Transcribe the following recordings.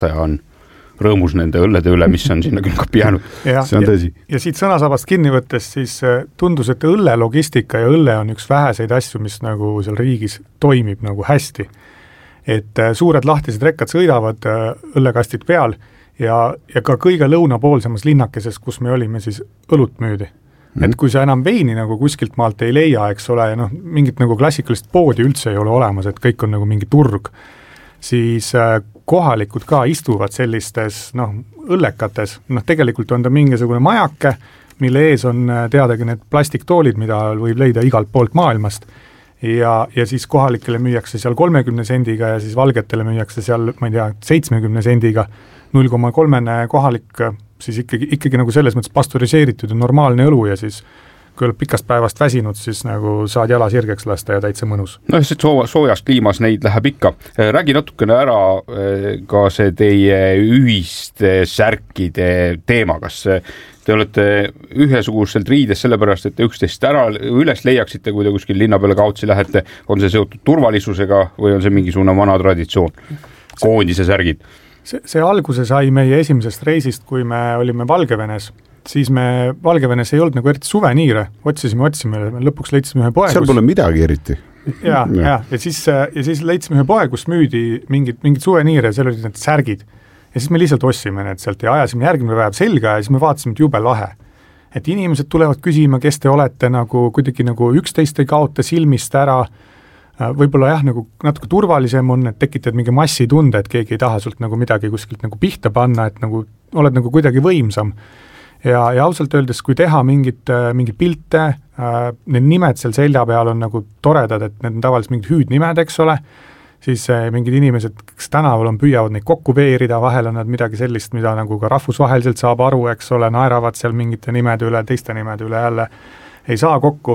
on rõõmus nende õllede üle, mis on sinna külmkapi jäänud. See on tõsi. Ja siit sõnasabast kinni võttes siis tundus, et õlle logistika ja õlle on üks väheseid asju, mis nagu seal riigis toimib nagu hästi. Et suured lahtised rekkad sõidavad õllekastid peal ja ka kõige lõunapoolsemas linnakeses, kus me olime, siis õlut müüdi. Et kui sa enam veini nagu kuskilt maalt ei leia, eks ole, ja mingit nagu klassikalist poodi üldse ei ole olemas, et kõik on nagu mingi turg, siis kohalikud ka istuvad sellistes õllekates, tegelikult on ta mingisugune majake, mille ees on teadagi need plastiktoolid, mida võib leida igalt poolt maailmast ja siis kohalikele müüakse seal 30 sendiga ja siis valgetele müüakse seal, ma ei tea, 70 sendiga 0,3 kohalik, siis ikkagi nagu selles mõttes pastöriseeritud ja normaalne õlu ja siis kui oled pikast päevast väsinud, siis nagu saad jala sirgeks lasta ja täitsa mõnus. Soojas kliimas neid läheb ikka. Räägi natukene ära ka see teie ühiste särkide teema. Kas te olete ühesuguselt riides sellepärast, et te üksteist ära üles leiaksite, kui te kuskil linna peale kaotsi lähete, on see seotud turvalisusega või on see mingisugune vana traditsioon? Koondise särgid? See alguse sai meie esimesest reisist, kui me olime Valgevenes. Siis me Valgevenes ei olnud nagu eriti suveniire, otsisime, lõpuks leidsime ühe poe. Seal pole midagi eriti. Ja siis leidsime ühe poe, kus müüdi mingid suveniire ja seal olid need särgid. Ja siis me lihtsalt ossime need sealt ja ajasime järgmine päev selga ja siis me vaatasime, et jube lahe. Et inimesed tulevad küsima, kes te olete, nagu kuidagi nagu üksteist ei kaota silmist ära, võib-olla nagu natuke turvalisem on, et tekitad mingi massitunde, et keegi ei taha sult nagu midagi kuskilt nagu pihta panna, et nagu oled nagu kuidagi võimsam. Ja ausalt öeldes, kui teha mingit pilte, need nimed seal selja peal on nagu toredad, et need on tavaliselt mingid hüüdnimed, eks ole, siis mingid inimesed, kes tänaval on, püüavad neid kokku veerida, vahel on nad midagi sellist, mida nagu ka rahvusvaheliselt saab aru, eks ole, naeravad seal mingite nimede üle, teiste nimede üle jälle ei saa kokku.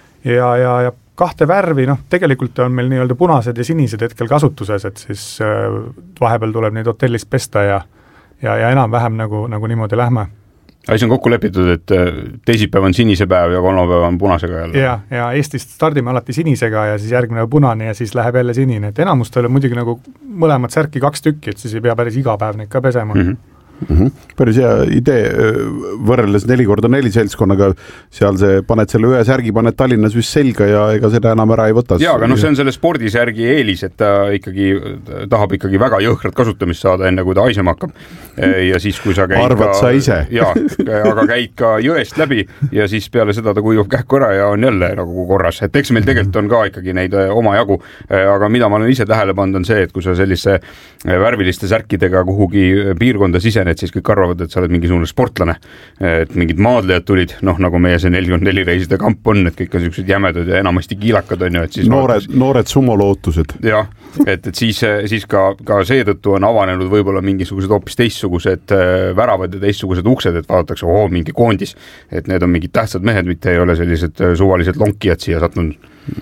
Ja kahte värvi, tegelikult on meil nii-öelda punased ja sinised hetkel kasutuses, et siis vahepeal tuleb neid hotellist pesta ja enam-vähem nagu niimoodi lähme. See on kokku lepitud, et teisipäev on sinise päev ja kolmapäev on punasega jälle. Ja Eestist stardime alati sinisega ja siis järgmine punane ja siis läheb jälle sinine. Et enamustel on muidugi nagu mõlemad särki 2 tükki, et siis ei pea päris iga päev neid ka pesema. Päris hea idee, võrreldes 4x4 seltskonnaga, seal paned selle ühe särgi, paned Tallinnas vist selga ja ega seda enam ära ei võta. Jaa, aga see on selle spordisärgi eelis, et ta tahab ikkagi väga jõhkrat kasutamist saada enne, kui ta haisema hakkab. Ja siis, kui sa käid arvad sa ise? Jaa, aga käid ka jõest läbi ja siis peale seda ta kuivab kähku ära ja on jälle nagu korras. Et eks meil tegelikult on ka ikkagi neid oma jagu, aga mida ma olen ise tähele pannud on see, et kui sa sellise värviliste särkidega kuhugi piirkonda sisene, et siis kõik arvavad, et sa oled mingisugune sportlane, et mingid maadlejad tulid, nagu meie see 44 reiside kamp on, et kõik on sellised jämedad ja enamasti kiilakad on ju, et siis noored sumolootused. Jah, et siis ka seetõttu on avanenud võib-olla mingisugused hoopis teistsugused väravad ja teistsugused uksed, et vaadatakse, mingi koondis, et need on mingid tähtsad mehed, mitte ei ole sellised suvalised lonkijad siia sattunud.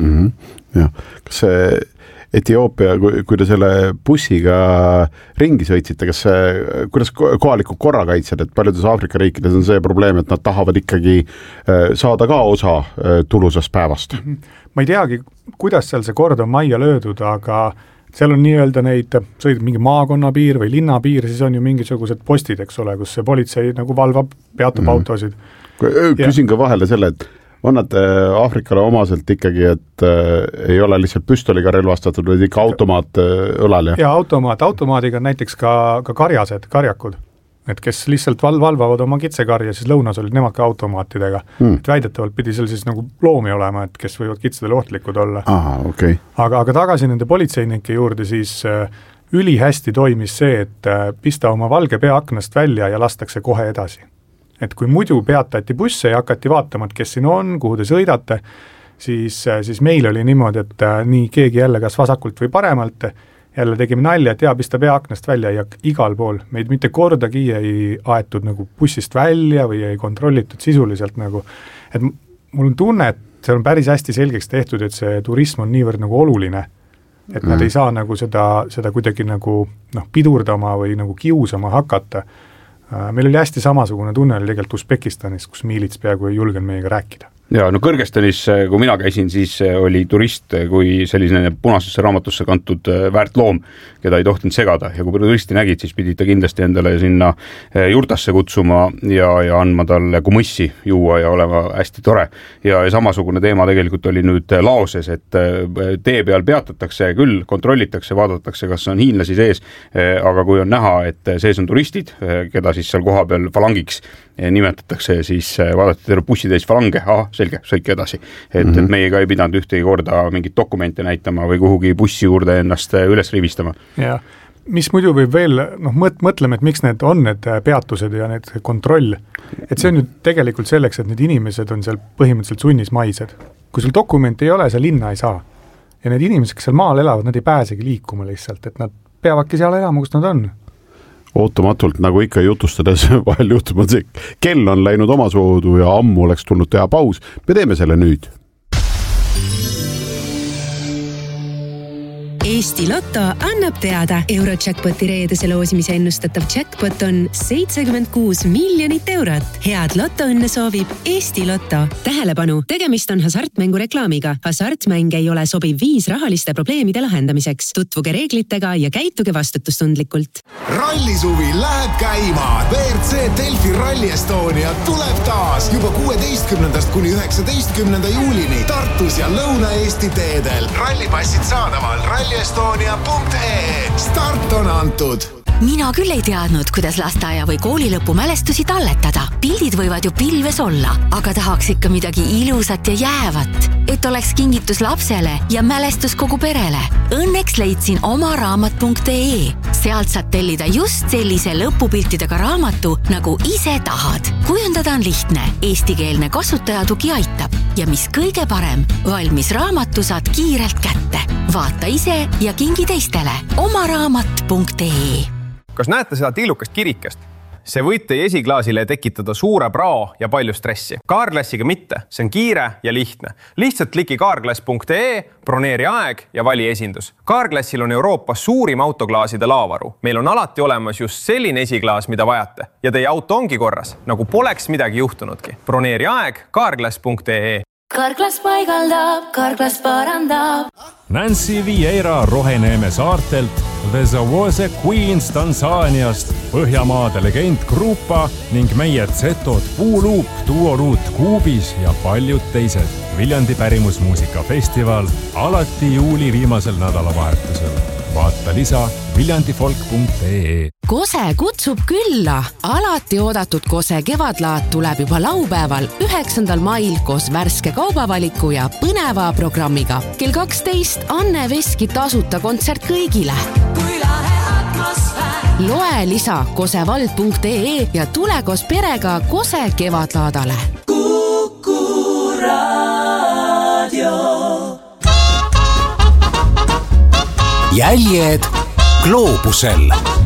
Jah, kas see Etioopia, kui te selle bussiga ringi sõitsite, kuidas kohalikud korrakaitsjad, et paljudes Aafrika riikides on see probleem, et nad tahavad ikkagi saada ka osa tulusast päevast? Ma ei teagi, kuidas seal see kord on majja löödud, aga seal on nii-öelda neid, sõidab mingi maakonnapiir või linnapiir, siis on ju mingisugused postid, eks ole, kus see politsei nagu valvab, peatab autosid. Küsin ka vahele selle, et on nad Aafrikale omaselt ikkagi, et ei ole lihtsalt püstoliga relvastatud, või ikka automaat õlal? Ja automaadiga on näiteks ka karjakud, et kes lihtsalt valvavad oma kitsekarja, siis lõunas olid nemad ka automaatidega. Et väidetavalt pidi seal siis nagu loomi olema, et kes võivad kitsedele ohtlikud olla. Okay. Aga tagasi nende politseinike juurde siis ülihästi toimis see, et pista oma valge pea aknast välja ja lastakse kohe edasi. Et kui muidu peatati busse ja hakati vaatama, et kes siin on, kuhu te sõidate, siis meil oli niimoodi, et nii keegi jälle kas vasakult või paremalt, jälle tegime nalja, et pista pea aknast välja ja igal pool. Meid mitte kordagi ei aetud nagu bussist välja või ei kontrollitud sisuliselt nagu. Et mul on tunne, et see on päris hästi selgeks tehtud, et see turism on niivõrd nagu oluline, et nad ei saa nagu seda kuidagi nagu pidurdama või nagu kiusama hakata. Meil oli hästi samasugune tunne tegelikult Usbekistanis, kus miilits peaaegu ei julgenud meiega rääkida. Ja no Kõrgõzstanis, kui mina käisin, siis oli turist kui selline punasesse raamatusse kantud väärt loom, keda ei tohtinud segada ja kui turisti nägid, siis pidid ta kindlasti endale sinna juurtasse kutsuma ja andma talle kumussi juua ja olema hästi tore. Ja samasugune teema tegelikult oli nüüd Laoses, et tee peal peatatakse küll, kontrollitakse, vaadatakse, kas on hiinlasi sees, aga kui on näha, et sees on turistid, keda siis seal koha peal falangiks nimetatakse, siis vaadati terve bussitäis falange, selge, sõitke edasi. Et meiega ei pidanud ühtegi korda mingit dokumente näitama või kuhugi bussi juurde ennast üles rivistama. Ja mis muidu võib veel, mõtleme, et miks need on need peatused ja need kontroll. Et see on ju tegelikult selleks, et need inimesed on seal põhimõtteliselt sunnismaised. Kui sul dokumenti ei ole, sa linna ei saa. Ja need inimesed, kes seal maal elavad, nad ei pääsegi liikuma lihtsalt, et nad peavadki seal elama, kus nad on. Ootamatult, nagu ikka jutustades vahel juhtub, see kell on läinud oma soodu ja ammu oleks tulnud teha paus. Me teeme selle nüüd. Eesti Lotto annab teada. Eurojackpoti reedese loosimise ennustatav jackpot on 76 miljonit eurot. Head Lottoõnne soovib Eesti Lotto. Tähelepanu, tegemist on hasartmängu reklaamiga. Hasartmäng ei ole sobiv viis rahaliste probleemide lahendamiseks. Tutvuge reeglitega ja käituge vastutustundlikult. Rallisuvi läheb käima. WRC Delfi Rally Estonia tuleb taas juba 16. kuni 19. juulini Tartus ja Lõuna-Eesti teedel. Rallipassid saadaval rallyestonia.ee. Start on antud. Mina küll ei teadnud, kuidas lasteaia või koolilõpu mälestusi talletada. Pildid võivad ju pilves olla, aga tahaks ikka midagi ilusat ja jäävat, et oleks kingitus lapsele ja mälestus kogu perele. Õnneks leidsin omaraamat.ee. Sealt saad tellida just sellise lõpupiltidega raamatu, nagu ise tahad. Kujundada on lihtne, eestikeelne kasutajatugi aitab. Ja mis kõige parem, valmis raamatu saad kiirelt kätte. Vaata ise ja kingi teistele. omaraamat.ee. Kas näete seda tillukast kirikest? See võib teie esiklaasile tekitada suure prao ja palju stressi. Carglassiga mitte, see on kiire ja lihtne. Lihtsalt kliki carglass.ee, broneeri aeg ja vali esindus. Carglassil on Euroopas suurim autoklaaside laavaru. Meil on alati olemas just selline esiklaas, mida vajate. Ja teie auto ongi korras, nagu poleks midagi juhtunudki. Broneeri aeg carglass.ee. Carglass paigaldab, Carglass parandab. Nancy Vieira Roheneeme saartelt, The Zawose Queens Tansaaniast, Põhjamaade legend Grupa ning meie Zetod Puuluup, Duoruut Kuubis ja paljud teised. Viljandi pärimusmuusikafestival alati juuli viimasel nädalavahetusel. Vaata lisa viljandifolk.ee. Kose kutsub külla. Alati oodatud Kose kevadlaat tuleb juba laupäeval 9. mail koos värske kaubavaliku ja põneva programmiga. Kell 12 Anne Veski tasuta kontsert kõigile. Loe lisa kosevald.ee ja tule koos perega Kose kevadlaadale. Kuku raadio. Jäljed gloobusel.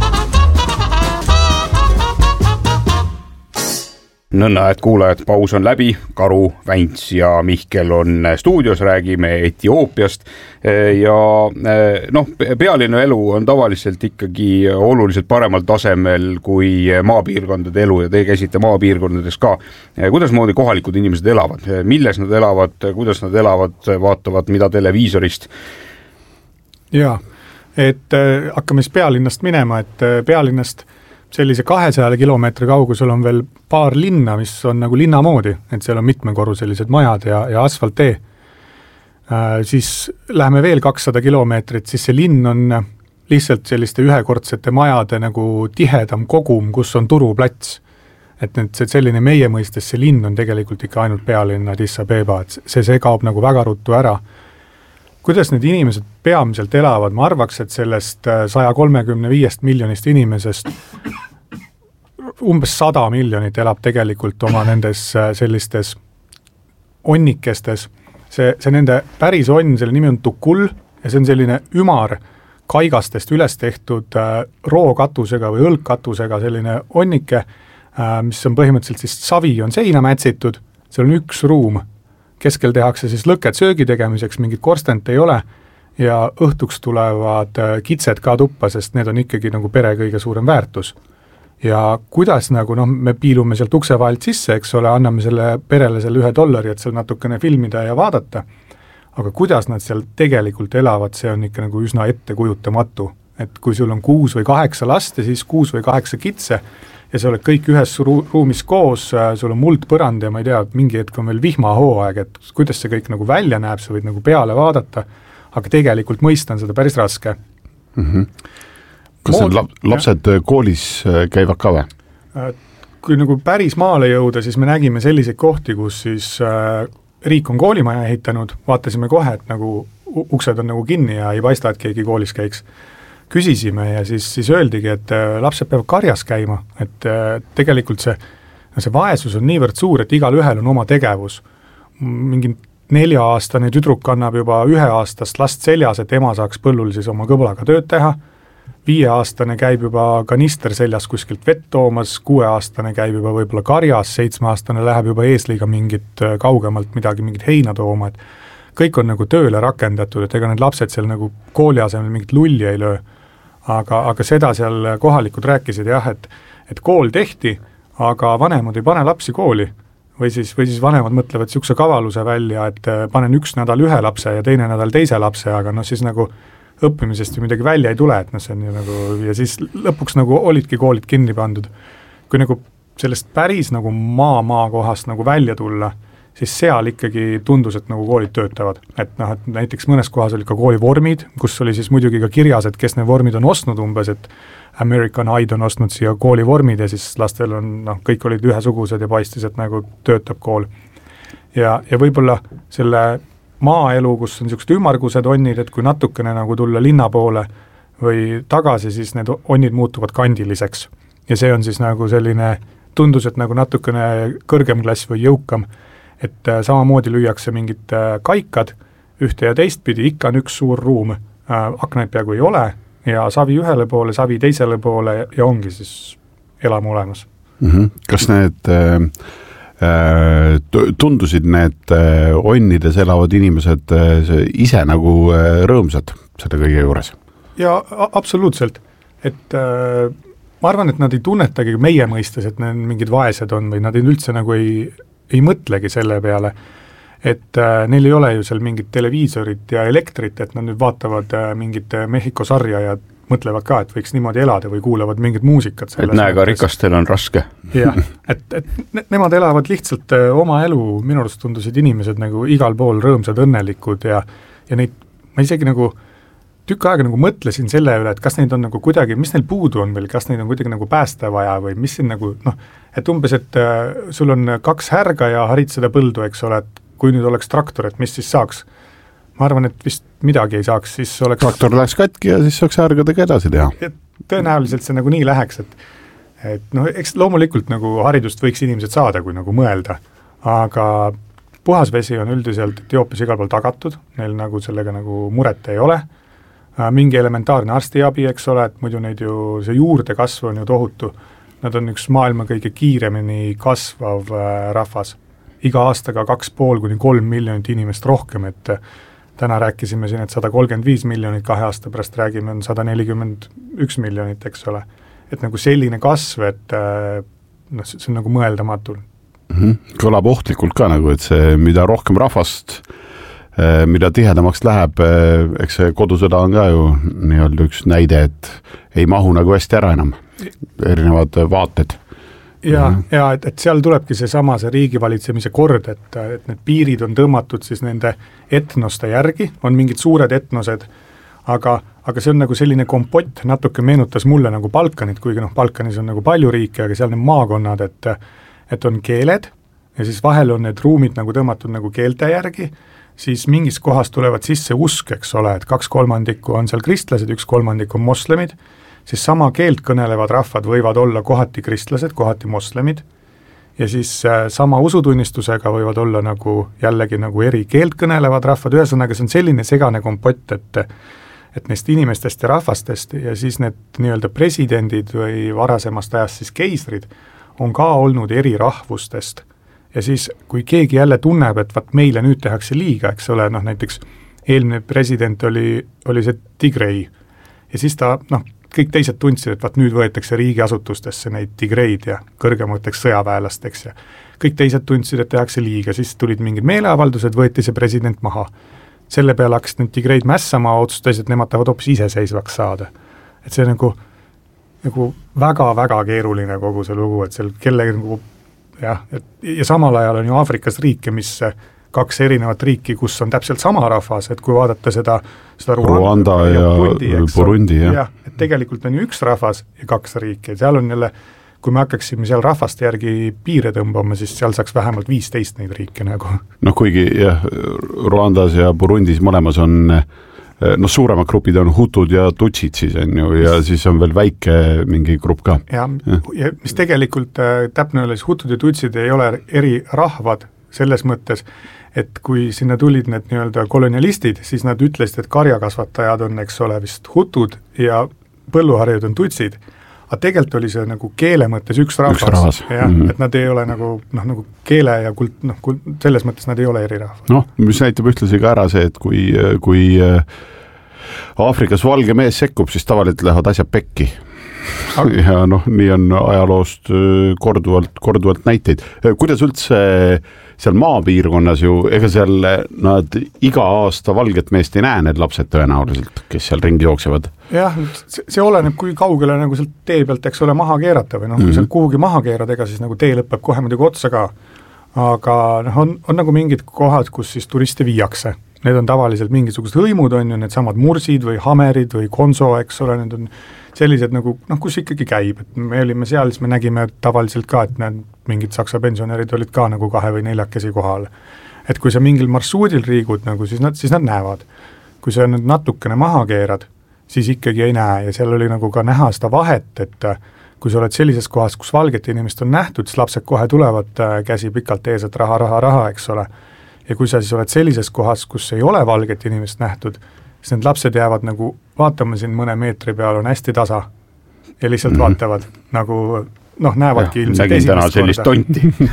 Nõnda, et kuulajad, paus on läbi, Karu, Vänts ja Mihkel on stuudios, räägime Etioopiast ja pealinna elu on tavaliselt ikkagi oluliselt paremal tasemel kui maapiirkondade elu ja te käisite maapiirkondades ka. Kuidas moodi kohalikud inimesed elavad? Milles nad elavad? Kuidas nad elavad? Vaatavad mida televiisorist? Jaa, et hakkame siis pealinnast minema, et pealinnast sellise 200 kilomeetri kaugusel on veel paar linna, mis on nagu linna moodi, et seal on mitmekorruselised majad ja asfalttee. Siis läheme veel 200 kilomeetrit, siis see linn on lihtsalt selliste ühekordsete majade nagu tihedam kogum, kus on turuplats. Et selline meie mõistes see linn on tegelikult ikka ainult pealinna Addis Abeba, et see kaob nagu väga ruttu ära. Kuidas need inimesed peamiselt elavad? Ma arvaks, et sellest 135 miljonist inimesest umbes 100 miljonit elab tegelikult oma nendes sellistes onnikestes. See nende päris onn, selle nimi on Tukul ja see on selline ümar kaigastest üles tehtud rookatusega või õlgkatusega selline onnike, mis on põhimõtteliselt siis savi on seina mätsitud, seal on üks ruum. Keskel tehakse siis lõket söögi tegemiseks, mingit korstent ei ole ja õhtuks tulevad kitsed ka tuppa, sest need on ikkagi nagu pere kõige suurem väärtus. ja kuidas nagu me piilume sealt ukse vahelt sisse, eks ole, anname selle perele selle $1, et seal natukene filmida ja vaadata, aga kuidas nad seal tegelikult elavad, see on ikka nagu üsna ettekujutamatu, et kui sul on 6 või 8 last ja siis 6 või 8 kitse ja sa oled kõik ühes ruumis koos, sul on muldpõrand ja ma ei tea, mingi hetk on veel vihmahooaeg, et kuidas see kõik nagu välja näeb, sa võid nagu peale vaadata, aga tegelikult mõista on seda päris raske. Kas lapsed koolis käivad ka või? Kui nagu päris maale jõuda, siis me nägime selliseid kohti, kus siis riik on koolimaja ehitanud, vaatasime kohe, et nagu uksed on nagu kinni ja ei paista, et keegi koolis käiks. Küsisime ja siis öeldigi, et lapsed peavad karjas käima, et tegelikult see vaesus on niivõrd suur, et igal ühel on oma tegevus. Mingi 4-aastane tüdruk annab juba 1-aastast last seljas, et ema saaks põllul siis oma kõblaga tööd teha, 5-aastane käib juba kanister seljas kuskilt vett toomas, 6-aastane käib juba võib-olla karjas, 7-aastane läheb juba eesliga mingit kaugemalt mingit heina tooma, et kõik on nagu tööle rakendatud, et ega need lapsed seal nagu kooli asemel mingit lulli ei löö. Aga seda seal kohalikud rääkisid jah, et kool tehti, aga vanemad ei pane lapsi kooli. Või siis vanemad mõtlevad siukse kavaluse välja, et panen 1 nädal 1 lapse ja teine nädal teise lapse, aga siis nagu õppimisest ju midagi välja ei tule, et see on ju nagu, ja siis lõpuks nagu olidki koolid kinni pandud. Kui nagu sellest päris nagu maa kohast nagu välja tulla, siis seal ikkagi tundus, et nagu koolid töötavad. Et näiteks mõnes kohas oli ka kooli vormid, kus oli siis muidugi ka kirjas, et kes need vormid on ostnud umbes, et American Idol on ostnud siia kooli vormid ja siis lastel on, kõik olid ühesugused ja paistis, et nagu töötab kool. Ja võib-olla selle maaelu, kus on niisugused ümmargused onnid, et kui natukene nagu tulla linna poole või tagasi, siis need onnid muutuvad kandiliseks. Ja see on siis nagu selline, tundus, et nagu natukene kõrgem klass või jõukam, et samamoodi lüüakse mingid kaikad ühte ja teistpidi, ikka on üks suur ruum, aknaid peaaegu ei ole ja savi ühele poole, savi teisele poole ja ongi siis elamu olemas. Kas need tundusid need onnides elavad inimesed ise nagu rõõmsad selle kõige juures? Ja absoluutselt, et ma arvan, et nad ei tunnetagi meie mõistes, et need mingid vaesed on või nad üldse nagu ei mõtlegi selle peale, et neil ei ole ju seal mingit televiisorit ja elektrit, et nad nüüd vaatavad mingit Mehhiko sarja ja mõtlevad ka, et võiks niimoodi elada või kuulavad mingid muusikat. Et näe, ka rikastel on raske. Jah, et nemad elavad lihtsalt oma elu, minu arust tundusid inimesed nagu igal pool rõõmsad, õnnelikud ja neid, ma isegi nagu tükk aega nagu mõtlesin selle üle, et kas neid on nagu kuidagi, mis neil puudu on veel, kas neid on kuidagi nagu päästa vaja või mis siin nagu, et umbes, et sul on 2 härga ja harid seda põldu, eks ole, et kui nüüd oleks traktor, et mis siis saaks? Ma arvan, et vist midagi ei saaks, siis oleks... Traktor läheks katki ja siis saaks härgadega edasi teha. Tõenäoliselt see nagu nii läheks, et eks loomulikult nagu haridust võiks inimesed saada, kui nagu mõelda, aga puhas vesi on üldiselt Etioopias igal pool tagatud, neil nagu sellega nagu muret ei ole, mingi elementaarne arstiabi, eks ole, et muidu neid ju, see juurdekasv on ju tohutu, nad on üks maailma kõige kiiremini kasvav rahvas, iga aastaga 2,5–3 miljonit inimest rohkem, et täna rääkisime siin, et 135 miljonit, 2 aasta pärast räägime, on 141 miljonit, eks ole. Et nagu selline kasv, et see on nagu mõeldamatul. Kõlab ohtlikult ka nagu, et see, mida rohkem rahvast, mida tihedamaks läheb, eks see kodusõda on ka ju nii-öelda üks näide, et ei mahu nagu hästi ära enam, erinevad vaated. Ja et seal tulebki see riigivalitsemise kord, et need piirid on tõmmatud siis nende etnoste järgi, on mingid suured etnosed, aga see on nagu selline kompott, natuke meenutas mulle nagu Balkanit, kuigi Balkanis on nagu palju riike, aga seal need maakonnad, et on keeled ja siis vahel on need ruumid nagu tõmmatud nagu keelte järgi, siis mingis kohas tulevad sisse usk, eks ole, et 2/3 on seal kristlased, 1/3 on moslemid, siis sama keelt kõnelevad rahvad võivad olla kohati kristlased, kohati moslemid ja siis sama usutunnistusega võivad olla nagu jällegi nagu eri keelt kõnelevad rahvad, ühesõnaga see on selline segane kompott, et neist inimestest ja rahvastest ja siis need nii-öelda presidendid või varasemast ajast siis keisrid on ka olnud eri rahvustest ja siis kui keegi jälle tunneb, et vaat meile nüüd tehakse liiga, eks ole, näiteks eelmine president oli see Tigrei ja siis ta kõik teised tundsid, et vaat nüüd võetakse riigiasutustesse neid tigreid ja kõrgemateks sõjaväelasteks ja kõik teised tundsid, et tehakse liiga, siis tulid mingid meeleavaldused, võeti see president maha. Selle peale hakkasid need tigreid mässama, otsustasid, et nemad tahavad hoopis iseseisvaks saada. Et see nagu väga-väga keeruline kogu see lugu, et seal kellegi nagu jah, ja samal ajal on ju Aafrikas riike, mis 2 erinevat riiki, kus on täpselt sama rahvas, et kui vaadata seda Rwanda ja Burundi, jah. Et tegelikult on ju üks rahvas ja 2 riiki, seal on jälle, kui me hakkaksime seal rahvaste järgi piire tõmbama, siis seal saaks vähemalt 15 neid riike nagu. Noh, kuigi jah, Rwandas ja Burundis mõlemas on suuremad grupid on hutud ja tutsid siis on ju, ja siis on veel väike mingi grupp ka. Ja mis tegelikult täpne oli, hutud ja tutsid ei ole eri rahvad selles mõttes, et kui sinna tulid need nii-öelda kolonialistid, siis nad ütlesid, et karjakasvatajad on, eks ole, vist hutud ja põlluharjud on tutsid. Aga tegelikult oli see nagu keele mõttes üks rahvas. Ja, et nad ei ole nagu keele ja selles mõttes nad ei ole eri rahvad. Noh, mis näitab ühtlasi ka ära see, et kui Aafrikas valge mees sekkub, siis tavaliselt lähevad asjad pekki. Ja nii on ajaloost korduvalt näiteid. Kuidas üldse seal maapiirkonnas ju, ega seal nad iga aasta valget meest ei näe, need lapsed tõenäoliselt, kes seal ringi jooksevad? Jah, see oleneb, kui kaugele nagu sealt tee pealt, eks ole, maha keerata või kui sealt kuhugi maha keerad, ega siis nagu tee lõpeb kohe muidugi otsa ka. Aga on nagu mingid kohad, kus siis turiste viiakse. Need on tavaliselt mingisugused hõimud, on ju need samad mursid või hamerid või konso, eks ole, need on sellised nagu, kus ikkagi käib, et me olime seal, siis me nägime tavaliselt ka, et need mingid saksa pensionärid olid ka nagu 2 või 4 kohal. Et kui sa mingil marsruudil riigud, nagu, siis nad näevad. Kui sa nüüd natukene maha keerad, siis ikkagi ei näe ja seal oli nagu ka näha seda vahet, et kui sa oled sellises kohas, kus valget inimest on nähtud, siis lapsed kohe tulevad käsi pikalt ees, et raha, eks ole. Ja kui sa siis oled sellises kohas, kus ei ole valget inimest nähtud, siis need lapsed jäävad nagu vaatama siin mõne meetri peal, on hästi tasa ja lihtsalt vaatavad nagu, näevadki ilmselt esimest korda. Sellist tonti.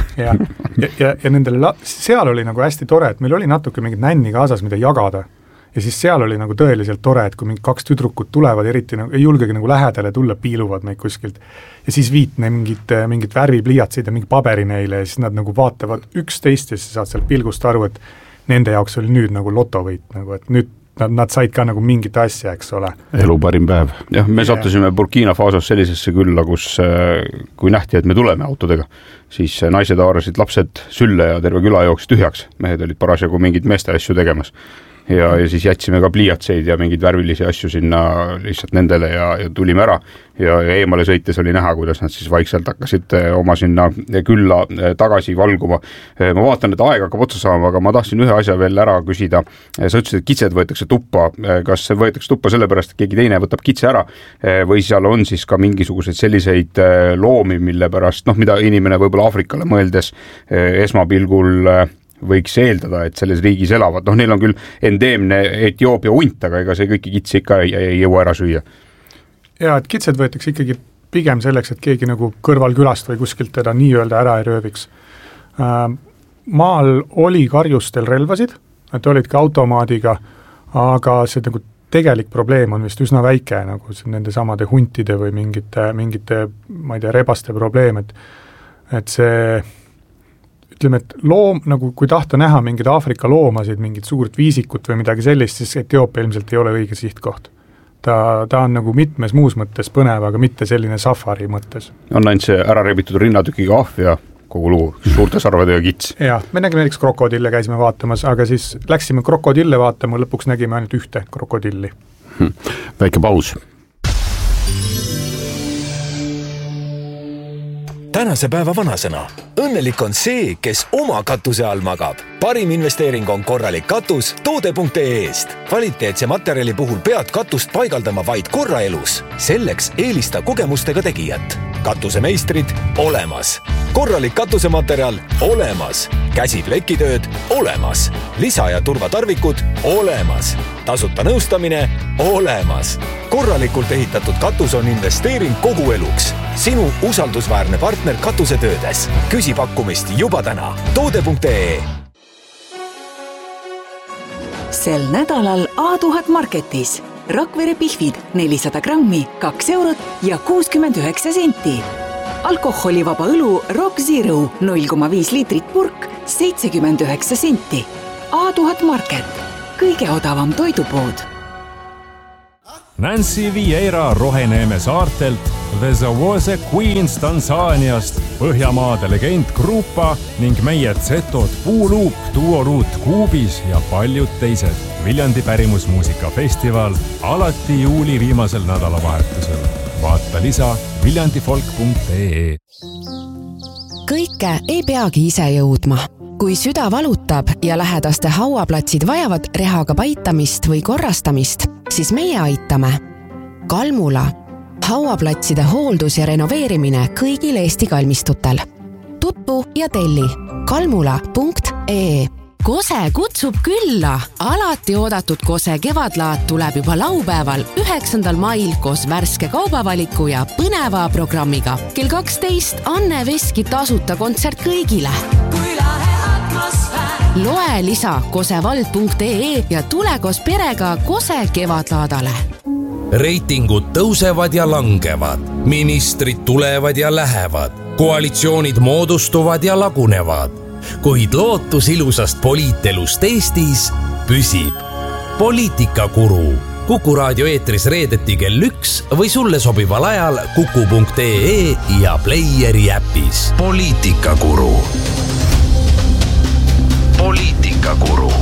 ja nendele, seal oli nagu hästi tore, et meil oli natuke mingit nänni kaasas, mida jagada. Ja siis seal oli nagu tõeliselt tore, et kui mingi 2 tüdrukut tulevad, eriti nagu, ei julgegi nagu lähedale tulla, piiluvad neid kuskilt. Ja siis viitne mingit värvipliiatsid ja mingi paberi neile ja siis nad nagu vaatavad üksteist ja siis saad seal pilgust aru, et nende jaoks oli nüüd nagu lotovõit, nagu, et nüüd nad said ka nagu mingit asja, eks ole. Elu parim päev. Jah, me sattusime Burkina Fasos sellisesse külla, kus kui nähti, et me tuleme autodega, siis naised haarasid lapsed sülle ja terve küla jooksis tühjaks. Mehed olid parasjagu mingid meeste asju tegemas. Ja siis jätsime ka pliiatseid ja mingeid värvilisi asju sinna lihtsalt nendele ja tulime ära ja eemale sõites oli näha, kuidas nad siis vaikselt hakkasid oma sinna külla tagasi valguma. Ma vaatan, et aeg hakkab otsa saama, aga ma tahtsin ühe asja veel ära küsida. Sa ütlesid, et kitsed võetakse tuppa. Kas võetakse tuppa sellepärast, et keegi teine võtab kitse ära või seal on siis ka mingisuguseid selliseid loomi, mille pärast, mida inimene võib-olla Aafrikale mõeldes esmapilgul võiks eeldada, et selles riigis elavad. Neil on küll endeemne Etioopia hunt, aga ega see kõiki kitsi ikka ei jõua ära süüa. Ja, et kitsed võetakse ikkagi pigem selleks, et keegi nagu kõrvalkülast või kuskilt teda nii-öelda ära ei rööviks. Maal oli karjustel relvasid, et olid ka automaadiga, aga see nagu tegelik probleem on vist üsna väike, nagu nende samade huntide või mingite, ma ei tea, rebaste probleem, et see ütleme, et loom, nagu kui tahta näha mingid Aafrika loomasid, mingid suurt viisikut või midagi sellist, siis Etioopia ilmselt ei ole õige sihtkoht. Ta on nagu mitmes muus mõttes põnev, aga mitte selline safari mõttes. On ainult see ära rebitud rinnatükiga ahv ja kogu lugu, suurte sarvedega kits. Ja, me nägime näiteks krokodille, käisime vaatamas, aga siis läksime krokodille vaatama, lõpuks nägime ainult ühte krokodilli. Väike paus. Tänase päeva vanasõna. Õnnelik on see, kes oma katuse all magab. Parim investeering on korralik katus toode.ee-st. Kvaliteetse materjali puhul pead katust paigaldama vaid korra elus. Selleks eelista kogemustega tegijat. Katusemeistrid olemas. Korralik katusematerjal olemas. Käsiplekitööd olemas. Lisa- ja turvatarvikud olemas. Tasuta nõustamine olemas. Korralikult ehitatud katus on investeering kogu eluks. Sinu usaldusväärne partner katusetöödes. Küsi pakkumist juba täna. Toode.ee. Sel nädalal A1000 Marketis. Rakvere Pihvid 400 grammi, 2 eurot ja 69 senti. Alkoholivaba õlu Rock Zero 0,5 liitrit purk, 79 senti. A1000 Market, kõige odavam toidupood. Nancy Vieira Roheneeme saartelt, The Zawose Queens Tansaaniast, Põhjamaade legend Grupa ning meie Zetod Puuluup, Duoruut Kuubis ja paljud teised. Viljandi pärimusmuusikafestival alati juuli viimasel nädalavahetusel. Vaata lisa viljandifolk.ee. Kõike ei peagi ise jõudma. Kui süda valutab ja lähedaste hauaplatsid vajavad rehaga paitamist või korrastamist, siis meie aitame. Kalmula. Hauaplatside hooldus ja renoveerimine kõigil Eesti kalmistutel. Tutvu ja telli kalmula.ee. Kose kutsub külla. Alati oodatud Kose kevadlaat tuleb juba laupäeval 9. mail koos värske kaubavaliku ja põneva programmiga. Kell 12 Anne Veski tasuta kontsert kõigile. Loe lisa kosevald.ee ja tule koos perega Kose kevadlaadale. Reitingud tõusevad ja langevad, ministrid tulevad ja lähevad, koalitsioonid moodustuvad ja lagunevad, kuid lootus ilusast poliitelust Eestis püsib. Poliitikakuru. Kuku raadio eetris reedeti kell 1 või sulle sobival ajal kuku.ee ja Playeri äpis. Poliitikakuru. Poliitikakuru.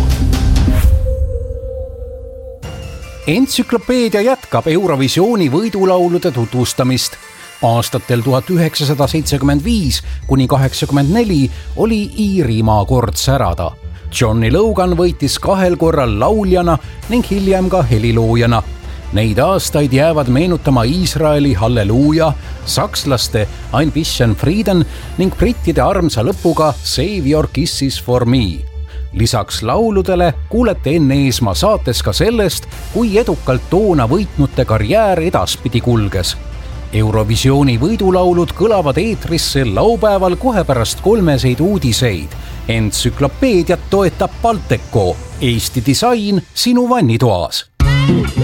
Entsüklopeedia jätkab Eurovisiooni võidulaulude tutvustamist. Aastatel 1975 kuni 84 oli Iirimaa kord särada. Johnny Logan võitis 2 korral lauljana ning hiljem ka heliloojana. Neid aastaid jäävad meenutama Iisraeli Halleluuja, sakslaste Ein bisschen Frieden ning brittide armsa lõpuga Save Your Kisses for Me. Lisaks lauludele kuulete Enn Eesmaa saates ka sellest, kui edukalt toona võitnute karjäär edaspidi kulges. Eurovisiooni võidulaulud kõlavad eetrisse laupäeval kohe pärast 3 uudiseid. Entsüklopeediat toetab Balteco, Eesti disain sinu vannitoas.